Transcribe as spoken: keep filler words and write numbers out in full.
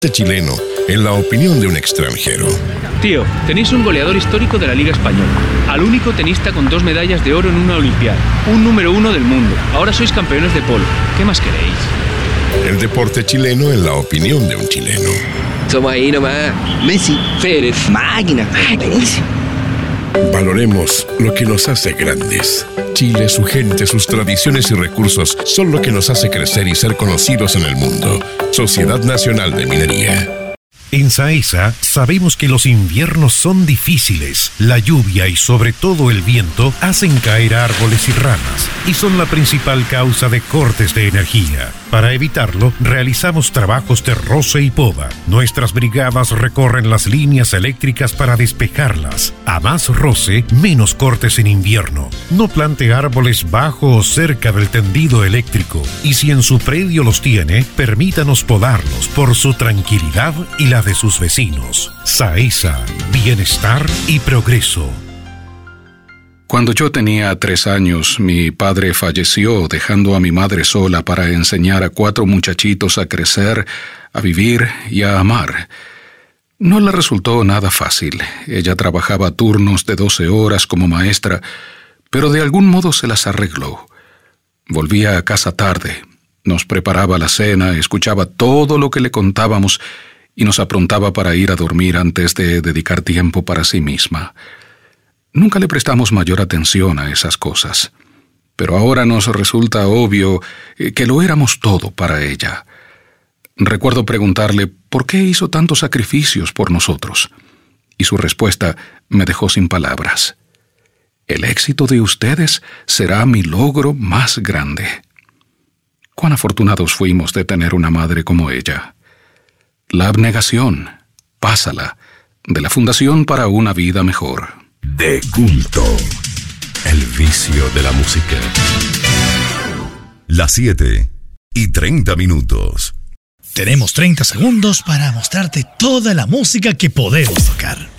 Chileno, en la opinión de un extranjero. Tío, tenéis un goleador histórico de la Liga Española, al único tenista con dos medallas de oro en una Olimpiada, un número uno del mundo. Ahora sois campeones de polo. ¿Qué más queréis? El deporte chileno en la opinión de un chileno. Somos ahí nomás. Messi, Pérez, máquina. Buenísimo. Valoremos lo que nos hace grandes. Chile, su gente, sus tradiciones y recursos son lo que nos hace crecer y ser conocidos en el mundo. Sociedad Nacional de Minería. En Saesa sabemos que los inviernos son difíciles. La lluvia y sobre todo el viento hacen caer árboles y ramas y son la principal causa de cortes de energía. Para evitarlo, realizamos trabajos de roce y poda. Nuestras brigadas recorren las líneas eléctricas para despejarlas. A más roce, menos cortes en invierno. No plante árboles bajo o cerca del tendido eléctrico y si en su predio los tiene, permítanos podarlos por su tranquilidad y la de sus vecinos. Saesa, bienestar y progreso. Cuando yo tenía tres años, mi padre falleció dejando a mi madre sola para enseñar a cuatro muchachitos a crecer, a vivir y a amar. No le resultó nada fácil. Ella trabajaba turnos de doce horas como maestra, pero de algún modo se las arregló. Volvía a casa tarde, nos preparaba la cena, escuchaba todo lo que le contábamos y nos aprontaba para ir a dormir antes de dedicar tiempo para sí misma. Nunca le prestamos mayor atención a esas cosas, pero ahora nos resulta obvio que lo éramos todo para ella. Recuerdo preguntarle por qué hizo tantos sacrificios por nosotros, y su respuesta me dejó sin palabras. El éxito de ustedes será mi logro más grande. Cuán afortunados fuimos de tener una madre como ella. La abnegación, pásala, de la Fundación para una Vida Mejor. De culto, el vicio de la música. Las siete y treinta minutos. Tenemos treinta segundos para mostrarte toda la música que podemos tocar.